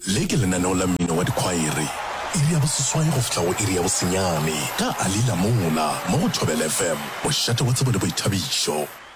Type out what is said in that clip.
le ke lenaneo la mmino wa dikhwaere iri ya boseswai go fihla go iri ya bosenyane ka alila mona mo go Thobela FM mošate wa tsebo le boithabišo.